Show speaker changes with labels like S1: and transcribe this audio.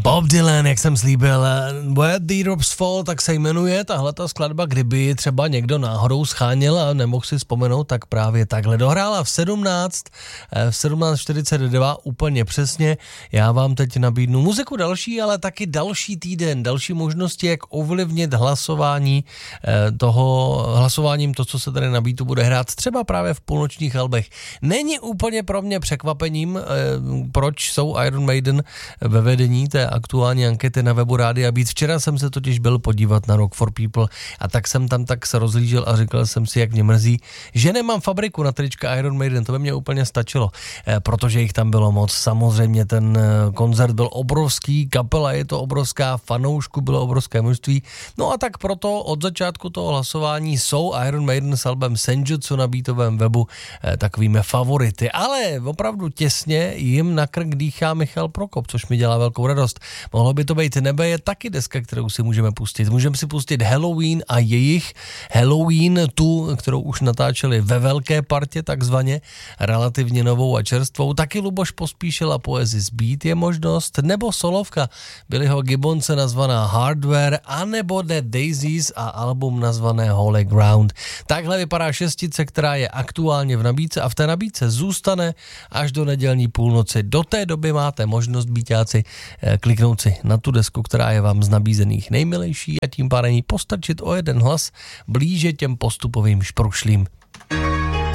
S1: Bob Dylan, jak jsem slíbil, Where the Drops Fall, tak se jmenuje tahle ta skladba, kdyby třeba někdo náhodou scháněl a nemohl si vzpomenout, tak právě takhle dohrála v 17:42 úplně přesně. Já vám teď nabídnu muziku další, ale taky další týden, další možnosti, jak ovlivnit hlasováním to, co se tady na beatu bude hrát, třeba právě v půlnočních albech. Není úplně pro mě překvapením, proč jsou Iron Maiden ve vedení té aktuální ankety na webu Rádia Beat. Včera jsem se totiž byl podívat na Rock for People a tak jsem tam tak se rozlížel a říkal jsem si, jak mě mrzí, že nemám fabriku na trička Iron Maiden. To by mě úplně stačilo, protože jich tam bylo moc. Samozřejmě ten koncert byl obrovský, kapela je to obrovská, fanoušku bylo obrovské množství. No a tak proto od začátku toho hlasování jsou Iron Maiden s albem Senjutsu na beatovém webu takovými favority. Ale opravdu těsně jim na krk dýchá Michal Prokop, což mi dělá velkou radost. Mohlo by to být Nebe je taky deska, kterou si můžeme pustit. Můžeme si pustit Halloween a jejich Halloween, tu, kterou už natáčeli ve velké partě, takzvaně relativně novou a čerstvou. Taky Luboš Pospíšil a Poezii z Beat je možnost, nebo solovka Billyho Gibbonse nazvaná Hardware, anebo The Daisies a album nazvané Holy Ground. Takhle vypadá šestice, která je aktuálně v nabídce a v té nabídce zůstane až do nedělní půlnoci. Do té doby máte možnost, býťáci, kliknout si na tu desku, která je vám z nabízených nejmilejší a tím pádem postačit o jeden hlas blíže těm postupovým šprušlím.